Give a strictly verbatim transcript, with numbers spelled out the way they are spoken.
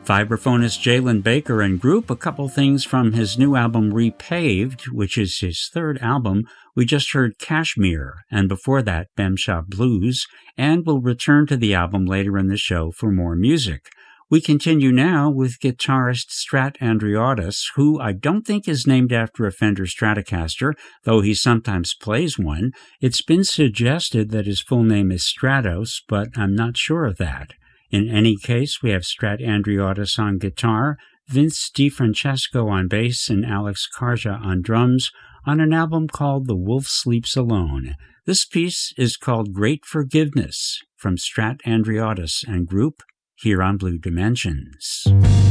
Vibraphonist Jalen Baker and group, a couple things from his new album Repaved, which is his third album. We just heard Kashmir, and before that Bemshah Blues, and we'll return to the album later in the show for more music. We continue now with guitarist Strat Andreadis, who I don't think is named after a Fender Stratocaster, though he sometimes plays one. It's been suggested that his full name is Stratos, but I'm not sure of that. In any case, we have Strat Andreadis on guitar, Vince DiFrancesco on bass, and Alex Karja on drums on an album called The Wolf Sleeps Alone. This piece is called Great Forgiveness from Strat Andreadis and group here on Blue Dimensions.